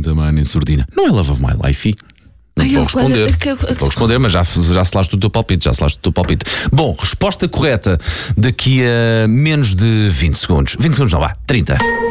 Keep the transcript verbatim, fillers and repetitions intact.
pergunta, mano, em surdina. Não é Love of My Life? Não Ai, te vou eu- responder. eu- eu- Não te vou responder, mas já, já selaste o teu palpite. Já selaste o teu palpite. Bom, resposta correta daqui a menos de vinte segundos. vinte segundos, não vá. trinta.